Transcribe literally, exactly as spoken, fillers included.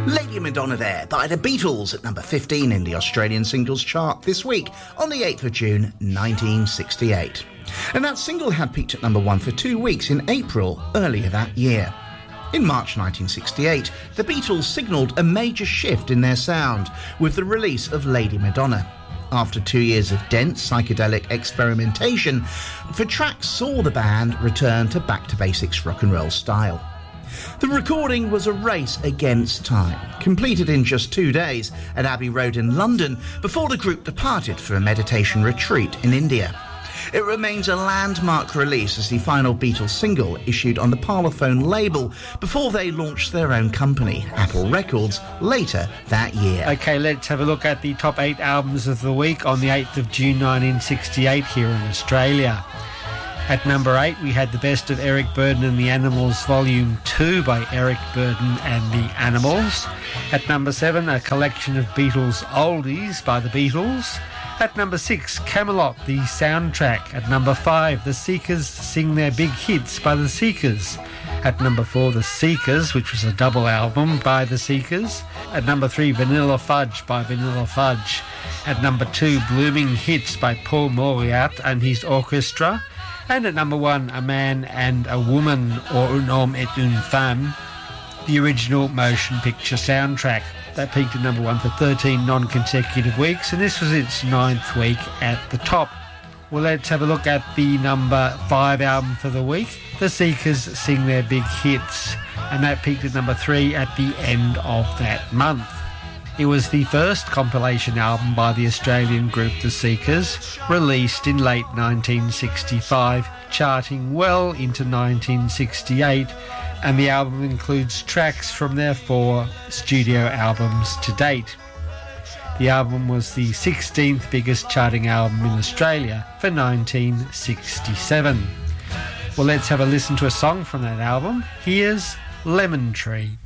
Lady Madonna there by the Beatles at number fifteen in the Australian singles chart this week on the eighth of June nineteen sixty-eight. And that single had peaked at number one for two weeks in April earlier that year. In March nineteen sixty-eight, the Beatles signalled a major shift in their sound with the release of Lady Madonna. After two years of dense psychedelic experimentation, the track saw the band return to back-to-basics rock and roll style. The recording was a race against time, completed in just two days at Abbey Road in London before the group departed for a meditation retreat in India. It remains a landmark release as the final Beatles single issued on the Parlophone label before they launched their own company, Apple Records, later that year. OK, let's have a look at the top eight albums of the week on the eighth of June nineteen sixty-eight here in Australia. At number eight, we had The Best of Eric Burdon and the Animals, Volume two by Eric Burdon and the Animals. At number seven, a collection of Beatles oldies by the Beatles. At number six, Camelot, the soundtrack. At number five, The Seekers Sing Their Big Hits by The Seekers. At number four, The Seekers, which was a double album by The Seekers. At number three, Vanilla Fudge by Vanilla Fudge. At number two, Blooming Hits by Paul Moriarty and his orchestra. And at number one, A Man and a Woman, or Un Homme et une Femme, the original motion picture soundtrack. That peaked at number one for thirteen non-consecutive weeks, and this was its ninth week at the top. Well, let's have a look at the number five album for the week, The Seekers Sing Their Big Hits, and that peaked at number three at the end of that month. It was the first compilation album by the Australian group The Seekers, released in late nineteen sixty-five, charting well into nineteen sixty-eight, and the album includes tracks from their four studio albums to date. The album was the sixteenth biggest charting album in Australia for nineteen sixty-seven. Well, let's have a listen to a song from that album. Here's Lemon Tree.